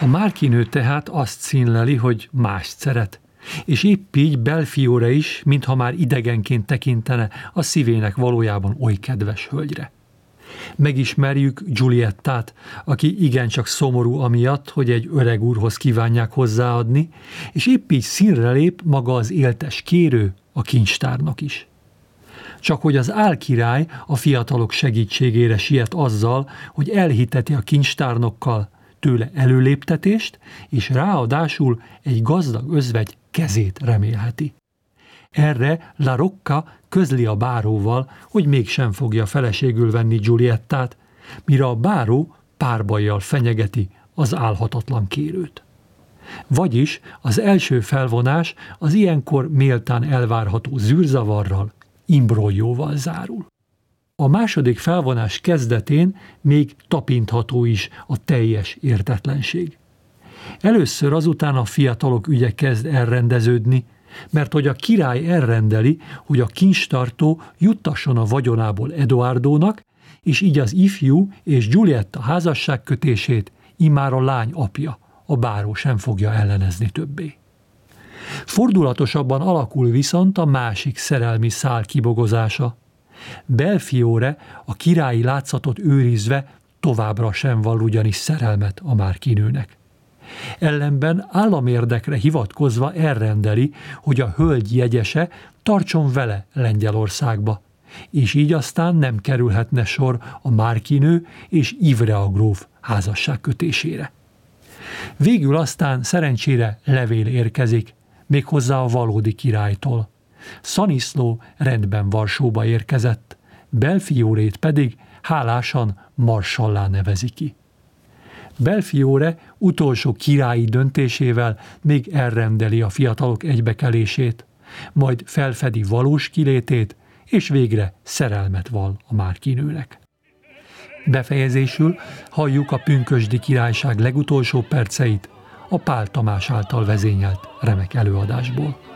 A Márkinő tehát azt színleli, hogy mást szeret, és épp így Belfiore is, mintha már idegenként tekintene a szívének valójában oly kedves hölgyre. Megismerjük Giuliettát, aki igencsak szomorú amiatt, hogy egy öreg úrhoz kívánják hozzáadni, és épp így színre lép maga az éltes kérő, a kincstárnok is. Csak hogy az álkirály a fiatalok segítségére siet azzal, hogy elhiteti a kincstárnokkal tőle előléptetést, és ráadásul egy gazdag özvegy kezét remélheti. Erre La Rocca közli a báróval, hogy mégsem fogja feleségül venni Giuliettát, mire a báró párbajjal fenyegeti az álhatatlan kérőt. Vagyis az első felvonás az ilyenkor méltán elvárható zűrzavarral, imbrójóval zárul. A második felvonás kezdetén még tapintható is a teljes értetlenség. Először azután a fiatalok ügye kezd elrendeződni, mert hogy a király elrendeli, hogy a kincstartó juttasson a vagyonából Edoardónak, és így az ifjú és Giulietta házasságkötését immár a lány apja, a báró sem fogja ellenezni többé. Fordulatosabban alakul viszont a másik szerelmi szál kibogozása. Belfiore a királyi látszatot őrizve továbbra sem vall ugyanis szerelmet a Márkinőnek. Ellenben államérdekre hivatkozva elrendeli, hogy a hölgy jegyese tartson vele Lengyelországba, és így aztán nem kerülhetne sor a Márkinő és Ivrea gróf házasságkötésére. Végül aztán szerencsére levél érkezik, méghozzá a valódi királytól. Szaniszló rendben Varsóba érkezett, Belfiorét pedig hálásan marsallá nevezi ki. Belfiore utolsó királyi döntésével még elrendeli a fiatalok egybekelését, majd felfedi valós kilétét, és végre szerelmet vall a Márkinőnek. Befejezésül halljuk a pünkösdi királyság legutolsó perceit a Pál Tamás által vezényelt remek előadásból.